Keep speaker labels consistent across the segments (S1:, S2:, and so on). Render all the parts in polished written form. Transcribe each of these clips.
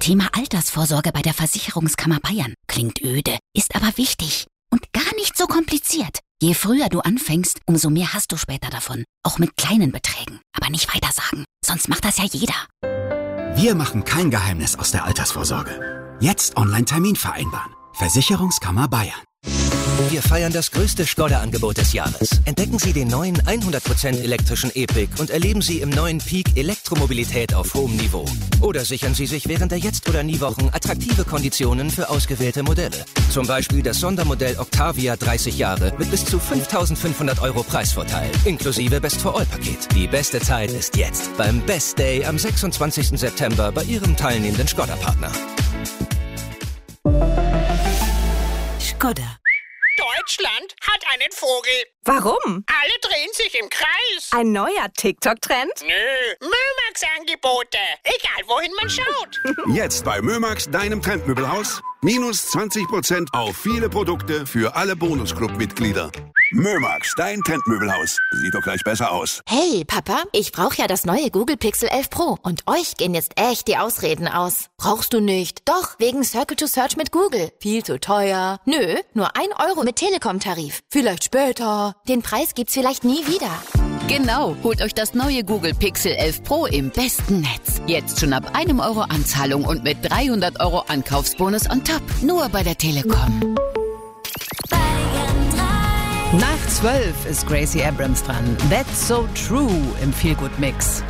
S1: Thema Altersvorsorge bei der Versicherungskammer Bayern. Klingt öde, ist aber wichtig und gar nicht so kompliziert. Je früher du anfängst, umso mehr hast du später davon. Auch mit kleinen Beträgen. Aber nicht weitersagen, sonst macht das ja jeder.
S2: Wir machen kein Geheimnis aus der Altersvorsorge. Jetzt Online-Termin vereinbaren. Versicherungskammer Bayern.
S3: Wir feiern das größte Skoda-Angebot des Jahres. Entdecken Sie den neuen 100% elektrischen E-Pick und erleben Sie im neuen Peak Elektromobilität auf hohem Niveau. Oder sichern Sie sich während der Jetzt- oder Nie-Wochen attraktive Konditionen für ausgewählte Modelle. Zum Beispiel das Sondermodell Octavia 30 Jahre mit bis zu 5.500 € Preisvorteil, inklusive Best-for-All-Paket. Die beste Zeit ist jetzt beim Best Day am 26. September bei Ihrem teilnehmenden Skoda-Partner.
S4: Skoda.
S5: Deutschland hat einen Vogel.
S4: Warum?
S5: Alle drehen sich im Kreis.
S4: Ein neuer TikTok-Trend?
S5: Nö, Mömax-Angebote. Egal, wohin man schaut.
S6: Jetzt bei Mömax, deinem Trendmöbelhaus. Minus 20% auf viele Produkte für alle Bonusclub-Mitglieder. Mömax, dein Trendmöbelhaus. Sieht doch gleich besser aus.
S7: Hey, Papa, ich brauche ja das neue Google Pixel 11 Pro. Und euch gehen jetzt echt die Ausreden aus. Brauchst du nicht? Doch, wegen Circle to Search mit Google. Viel zu teuer. Nö, nur 1 € mit Telekom-Tarif. Vielleicht später. Den Preis gibt's vielleicht nie wieder.
S8: Genau, holt euch das neue Google Pixel 11 Pro im besten Netz. Jetzt schon ab 1 € Anzahlung und mit 300 € Ankaufsbonus on top. Nur bei der Telekom.
S9: Nach 12 ist Gracie Abrams dran. That's So True im Feel-Good-Mix.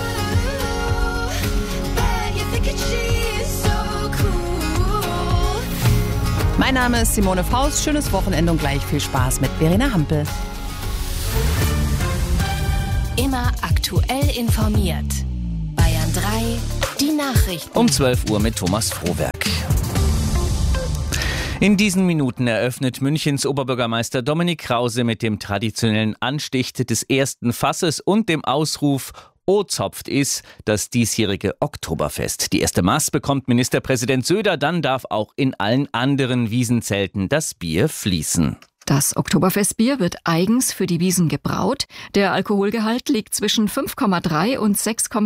S9: Mein Name ist Simone Faust. Schönes Wochenende und gleich viel Spaß mit Verena Hampel.
S10: Immer aktuell informiert. Bayern 3, die Nachrichten.
S11: Um 12 Uhr mit Thomas Frohwerk. In diesen Minuten eröffnet Münchens Oberbürgermeister Dominik Krause mit dem traditionellen Anstich des ersten Fasses und dem Ausruf "O zopft is" das diesjährige Oktoberfest. Die erste Maß bekommt Ministerpräsident Söder, dann darf auch in allen anderen Wiesenzelten das Bier fließen.
S12: Das Oktoberfestbier wird eigens für die Wiesn gebraut. Der Alkoholgehalt liegt zwischen 5,3 und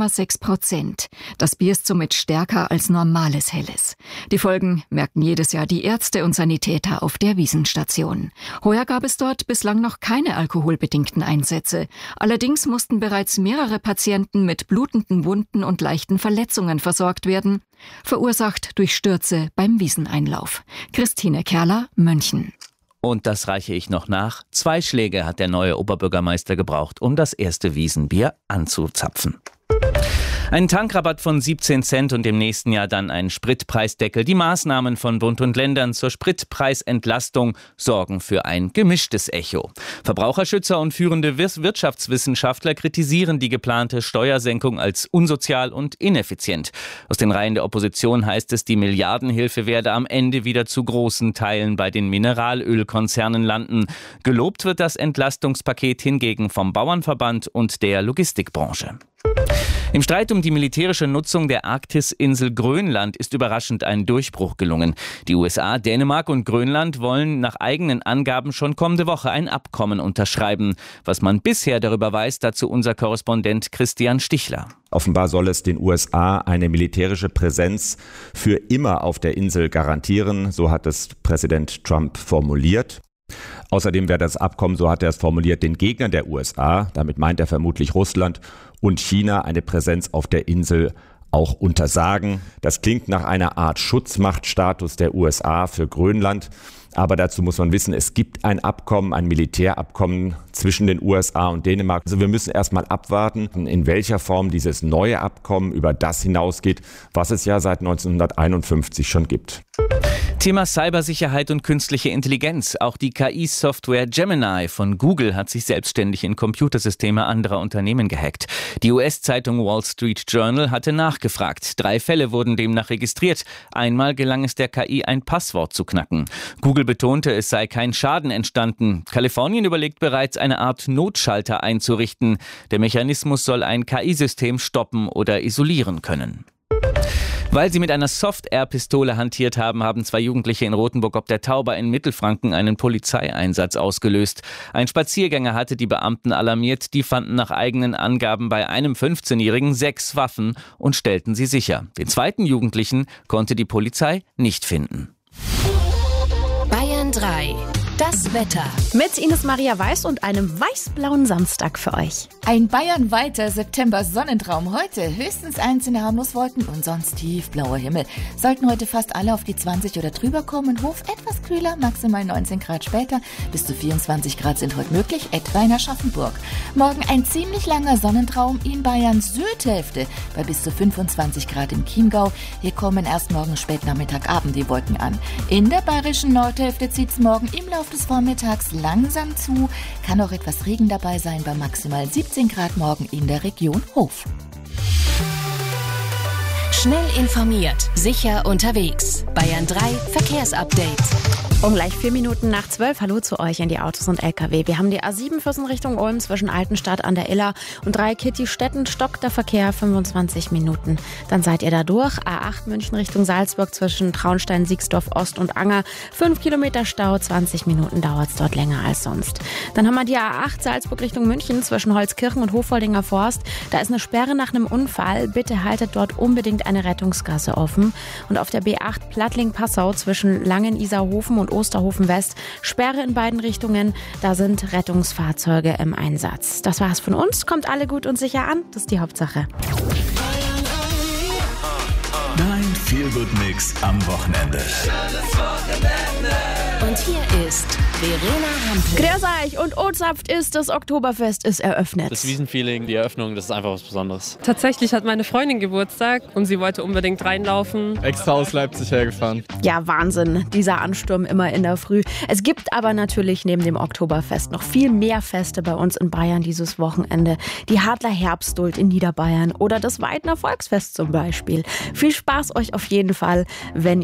S12: 6,6%. Das Bier ist somit stärker als normales Helles. Die Folgen merken jedes Jahr die Ärzte und Sanitäter auf der Wiesnstation. Heuer gab es dort bislang noch keine alkoholbedingten Einsätze. Allerdings mussten bereits mehrere Patienten mit blutenden Wunden und leichten Verletzungen versorgt werden, verursacht durch Stürze beim Wieseneinlauf. Christine Kerler, München.
S11: Und das reiche ich noch nach. 2 Schläge hat der neue Oberbürgermeister gebraucht, um das erste Wiesenbier anzuzapfen. Ein Tankrabatt von 17 Cent und im nächsten Jahr dann ein Spritpreisdeckel. Die Maßnahmen von Bund und Ländern zur Spritpreisentlastung sorgen für ein gemischtes Echo. Verbraucherschützer und führende Wirtschaftswissenschaftler kritisieren die geplante Steuersenkung als unsozial und ineffizient. Aus den Reihen der Opposition heißt es, die Milliardenhilfe werde am Ende wieder zu großen Teilen bei den Mineralölkonzernen landen. Gelobt wird das Entlastungspaket hingegen vom Bauernverband und der Logistikbranche. Im Streit um die militärische Nutzung der Arktisinsel Grönland ist überraschend ein Durchbruch gelungen. Die USA, Dänemark und Grönland wollen nach eigenen Angaben schon kommende Woche ein Abkommen unterschreiben. Was man bisher darüber weiß, dazu unser Korrespondent Christian Stichler.
S13: Offenbar soll es den USA eine militärische Präsenz für immer auf der Insel garantieren, so hat es Präsident Trump formuliert. Außerdem werde das Abkommen, so hat er es formuliert, den Gegnern der USA, damit meint er vermutlich Russland und China, eine Präsenz auf der Insel auch untersagen. Das klingt nach einer Art Schutzmachtstatus der USA für Grönland. Aber dazu muss man wissen, es gibt ein Abkommen, ein Militärabkommen zwischen den USA und Dänemark. Also wir müssen erstmal abwarten, in welcher Form dieses neue Abkommen über das hinausgeht, was es ja seit 1951 schon gibt.
S11: Thema Cybersicherheit und künstliche Intelligenz. Auch die KI-Software Gemini von Google hat sich selbstständig in Computersysteme anderer Unternehmen gehackt. Die US-Zeitung Wall Street Journal hatte nachgefragt. 3 Fälle wurden demnach registriert. Einmal gelang es der KI, ein Passwort zu knacken. Google betonte, es sei kein Schaden entstanden. Kalifornien überlegt bereits, eine Art Notschalter einzurichten. Der Mechanismus soll ein KI-System stoppen oder isolieren können. Weil sie mit einer Soft-Air-Pistole hantiert haben, haben 2 Jugendliche in Rothenburg ob der Tauber in Mittelfranken einen Polizeieinsatz ausgelöst. Ein Spaziergänger hatte die Beamten alarmiert. Die fanden nach eigenen Angaben bei einem 15-Jährigen 6 Waffen und stellten sie sicher. Den zweiten Jugendlichen konnte die Polizei nicht finden.
S10: Bayern 3. Das Wetter.
S14: Mit Ines Maria Weiß und einem weiß-blauen Samstag für euch.
S15: Ein bayernweiter September-Sonnentraum heute. Höchstens einzelne harmlos Wolken und sonst tiefblauer Himmel. Sollten heute fast alle auf die 20 oder drüber kommen. Hof etwas kühler, maximal 19 Grad später. Bis zu 24 Grad sind heute möglich, etwa in Aschaffenburg. Morgen ein ziemlich langer Sonnentraum in Bayerns Südhälfte. Bei bis zu 25 Grad im Chiemgau. Hier kommen erst morgen Spätnachmittagabend die Wolken an. In der bayerischen Nordhälfte zieht es morgen im Laufe des Vormittags langsam zu. Kann auch etwas Regen dabei sein bei maximal 17 Grad morgen in der Region Hof.
S10: Schnell informiert, sicher unterwegs. Bayern 3 Verkehrsupdate.
S14: Um gleich 4 Minuten nach 12. Hallo zu euch in die Autos und LKW. Wir haben die A7 Füssen Richtung Ulm zwischen Altenstadt an der Iller und Dreikitti-Stetten. Stockt der Verkehr 25 Minuten. Dann seid ihr da durch. A8 München Richtung Salzburg zwischen Traunstein, Siegsdorf Ost und Anger. 5 Kilometer Stau, 20 Minuten dauert es dort länger als sonst. Dann haben wir die A8 Salzburg Richtung München zwischen Holzkirchen und Hofholdinger Forst. Da ist eine Sperre nach einem Unfall. Bitte haltet dort unbedingt eine Rettungsgasse offen. Und auf der B8 Plattling-Passau zwischen Langen-Isarhofen und Osterhofen West. Sperre in beiden Richtungen. Da sind Rettungsfahrzeuge im Einsatz. Das war's von uns. Kommt alle gut und sicher an. Das ist die Hauptsache.
S16: Dein Feel-Good-Mix am Wochenende.
S10: Und hier ist Verena Hampel.
S14: Grüß euch und Ozapft ist, das Oktoberfest ist eröffnet.
S17: Das Wiesenfeeling, die Eröffnung, das ist einfach was Besonderes.
S18: Tatsächlich hat meine Freundin Geburtstag und sie wollte unbedingt reinlaufen.
S17: Extra aus Leipzig hergefahren.
S14: Ja, Wahnsinn, dieser Ansturm immer in der Früh. Es gibt aber natürlich neben dem Oktoberfest noch viel mehr Feste bei uns in Bayern dieses Wochenende. Die Hadler Herbstduld in Niederbayern oder das Weidner Volksfest zum Beispiel. Viel Spaß euch auf jeden Fall, wenn